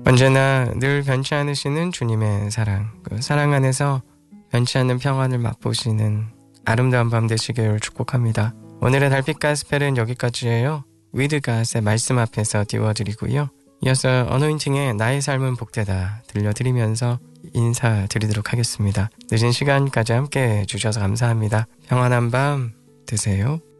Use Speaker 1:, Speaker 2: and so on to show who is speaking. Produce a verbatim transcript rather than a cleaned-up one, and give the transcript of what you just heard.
Speaker 1: 언제나 늘 변치 않으시는 주님의 사랑, 그 사랑 안에서 변치 않는 평안을 맛보시는 아름다운 밤 되시길 축복합니다. 오늘의 달빛 가스펠은 여기까지예요. 위드갓의 말씀 앞에서 띄워드리고요. 이어서 어노인팅의 나의 삶은 복되다 들려드리면서 인사드리도록 하겠습니다. 늦은 시간까지 함께 해주셔서 감사합니다. 평안한 밤 되세요.